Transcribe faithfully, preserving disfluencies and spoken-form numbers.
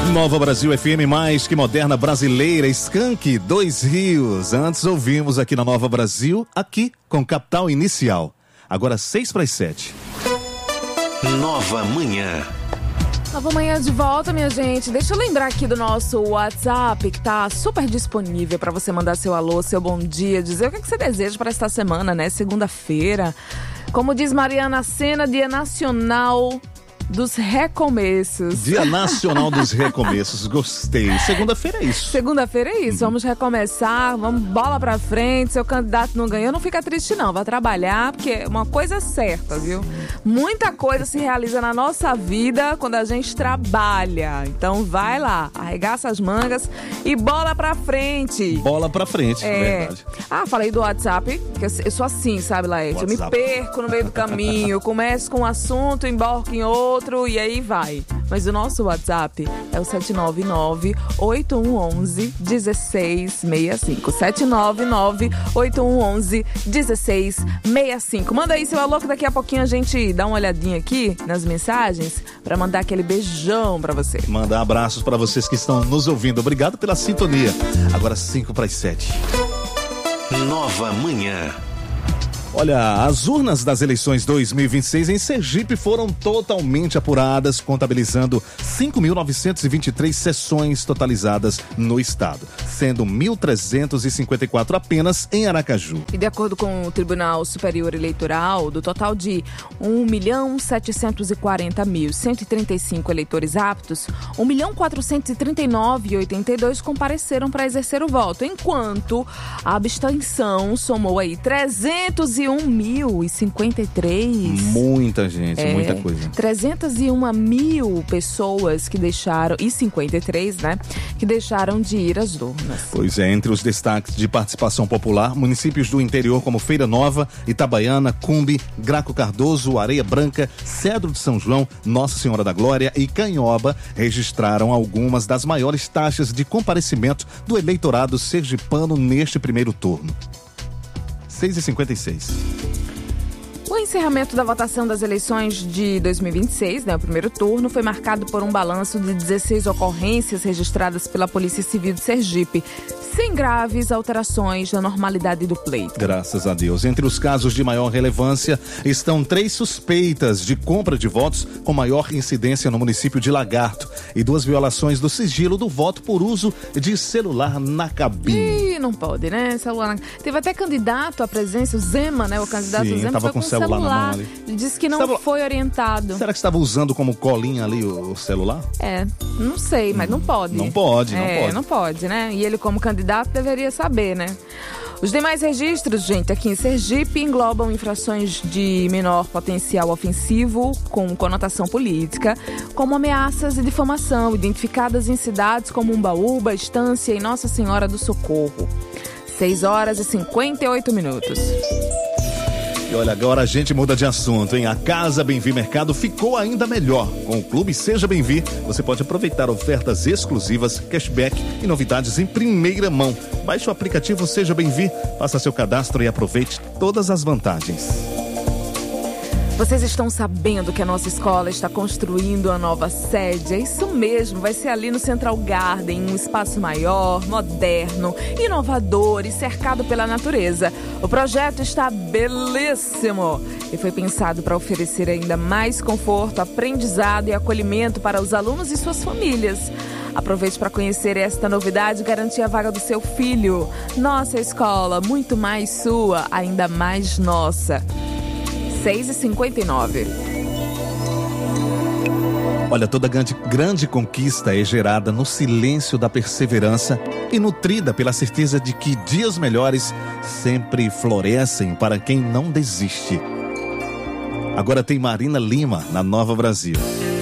Nova Brasil F M, mais que moderna brasileira, Skank, Dois Rios. Antes ouvimos aqui na Nova Brasil, aqui com Capital Inicial. Agora seis para as sete. Nova Manhã. Nova Manhã de volta, minha gente. Deixa eu lembrar aqui do nosso WhatsApp, que tá super disponível para você mandar seu alô, seu bom dia, dizer o que, é que você deseja para esta semana, né? Segunda-feira. Como diz Mariana Sena, Dia Nacional dos Recomeços. Dia Nacional dos Recomeços, gostei. Segunda-feira é isso. Segunda-feira é isso, Uhum. Vamos recomeçar, vamos bola pra frente. Seu candidato não ganhou, não fica triste não, vai trabalhar, porque é uma coisa certa, viu? Muita coisa se realiza na nossa vida quando a gente trabalha. Então vai lá, arregaça as mangas e bola pra frente. Bola pra frente, É. verdade. Ah, falei do WhatsApp, que eu eu sou assim, sabe, Laerte? Eu me WhatsApp. perco no meio do caminho, eu começo com um assunto, embarco em outro e aí vai. Mas o nosso WhatsApp é o sete nove nove, oito um um um, um seis seis cinco. sete nove nove, oito um um um, um seis seis cinco. Manda aí seu alô que daqui a pouquinho a gente dá uma olhadinha aqui nas mensagens pra mandar aquele beijão pra você. Mandar abraços para vocês que estão nos ouvindo. Obrigado pela sintonia. Agora cinco para as sete. Nova Manhã. Olha, as urnas das eleições dois mil e vinte e seis em Sergipe foram totalmente apuradas, contabilizando cinco mil novecentos e vinte e três sessões totalizadas no estado, sendo mil trezentos e cinquenta e quatro apenas em Aracaju. E de acordo com o Tribunal Superior Eleitoral, do total de um milhão setecentos e quarenta mil cento e trinta e cinco eleitores aptos, um milhão quatrocentos e trinta e nove mil e oitenta e dois compareceram para exercer o voto, enquanto a abstenção somou aí trezentos e um mil e cinquenta e três. Muita gente, É, muita coisa. trezentos e um mil pessoas que deixaram, e cinquenta e três, né, que deixaram de ir às urnas. Pois é, entre os destaques de participação popular, municípios do interior como Feira Nova, Itabaiana, Cumbi, Graco Cardoso, Areia Branca, Cedro de São João, Nossa Senhora da Glória e Canhoba registraram algumas das maiores taxas de comparecimento do eleitorado sergipano neste primeiro turno. seis e cinquenta e seis. O encerramento da votação das eleições de dois mil e vinte e seis, né, o primeiro turno, foi marcado por um balanço de dezesseis ocorrências registradas pela Polícia Civil de Sergipe, sem graves alterações na normalidade do pleito. Graças a Deus. Entre os casos de maior relevância estão três suspeitas de compra de votos com maior incidência no município de Lagarto e duas violações do sigilo do voto por uso de celular na cabine. Ih, não pode, né? Celular. Teve até candidato à presença, o Zema, né? O candidato Sim, Zema tava foi com com o celular na celular. mão ali. Ele disse que não Estava- foi orientado. Será que estava usando como colinha ali o celular? É, não sei, mas não pode. Não pode, não é, pode. não pode, né? E ele, como candidato, deveria saber, né? Os demais registros, gente, aqui em Sergipe, englobam infrações de menor potencial ofensivo com conotação política, como ameaças e difamação, identificadas em cidades como Umbaúba, Estância e Nossa Senhora do Socorro. seis horas e cinquenta e oito minutos. E olha, agora a gente muda de assunto, hein? A Casa Bem-Vi Mercado ficou ainda melhor. Com o Clube Seja Bem-Vi, você pode aproveitar ofertas exclusivas, cashback e novidades em primeira mão. Baixe o aplicativo Seja Bem-Vi, faça seu cadastro e aproveite todas as vantagens. Vocês estão sabendo que a nossa escola está construindo uma nova sede? É isso mesmo, vai ser ali no Central Garden, um espaço maior, moderno, inovador e cercado pela natureza. O projeto está belíssimo e foi pensado para oferecer ainda mais conforto, aprendizado e acolhimento para os alunos e suas famílias. Aproveite para conhecer esta novidade e garantir a vaga do seu filho. Nossa escola, muito mais sua, ainda mais nossa. seis e cinquenta e nove. Olha, toda grande, grande conquista é gerada no silêncio da perseverança e nutrida pela certeza de que dias melhores sempre florescem para quem não desiste. Agora tem Marina Lima na Nova Brasil.